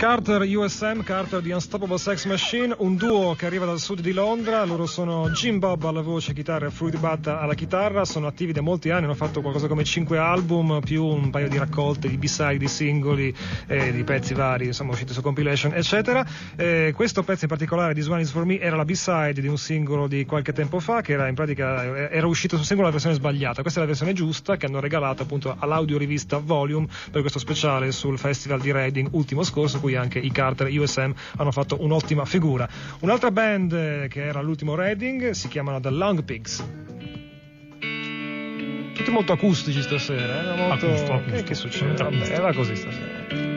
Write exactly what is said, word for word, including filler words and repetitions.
Carter U S M, Carter di Unstoppable Sex Machine, un duo che arriva dal sud di Londra. Loro sono Jim Bob alla voce, chitarra, e Fruity Bat alla chitarra. Sono attivi da molti anni, hanno fatto qualcosa come cinque album più un paio di raccolte di B-side, di singoli, eh, di pezzi vari, insomma, usciti su compilation eccetera. Eh, questo pezzo in particolare, This One Is For Me, era la B-side di un singolo di qualche tempo fa, che era in pratica era uscito sul singolo la versione sbagliata. Questa è la versione giusta, che hanno regalato appunto all'audiorivista Volume per questo speciale sul festival di Reading ultimo scorso, cui anche i Carter U S M hanno fatto un'ottima figura. Un'altra band che era all'ultimo Reading si chiamano The Long Pigs. Tutti molto acustici stasera, eh? molto... Acusto, acusto. Che, che succede? Vabbè, era così stasera.